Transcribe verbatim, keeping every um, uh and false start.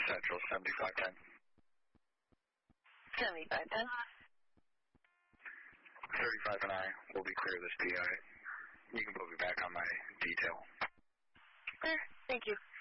Central, seventy-five ten. seventy-five ten. thirty-five and I will be clear this P I. You can put me back on my detail. Clear. Thank you.